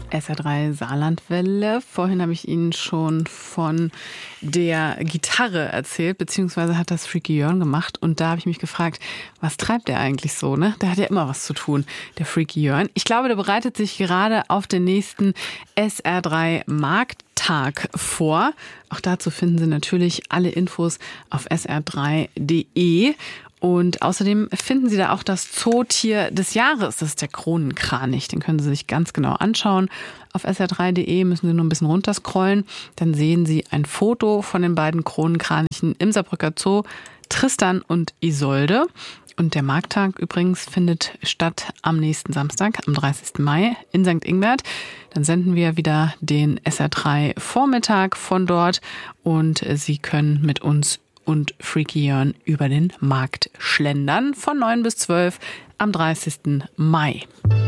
SR3 Saarlandwelle. Vorhin habe ich Ihnen schon von der Gitarre erzählt, beziehungsweise hat das Freaky Jörn gemacht. Und da habe ich mich gefragt, was treibt der eigentlich so, ne? Der hat ja immer was zu tun, der Freaky Jörn. Ich glaube, der bereitet sich gerade auf den nächsten SR3 Markttag vor. Auch dazu finden Sie natürlich alle Infos auf sr3.de. Und außerdem finden Sie da auch das Zootier des Jahres. Das ist der Kronenkranich. Den können Sie sich ganz genau anschauen. Auf sr3.de müssen Sie nur ein bisschen runterscrollen. Dann sehen Sie ein Foto von den beiden Kronenkranichen im Saarbrücker Zoo, Tristan und Isolde. Und der Markttag übrigens findet statt am nächsten Samstag, am 30. Mai in St. Ingbert. Dann senden wir wieder den SR3 Vormittag von dort und Sie können mit uns und Freaky Jörn über den Markt schlendern von 9 bis 12 am 30. Mai.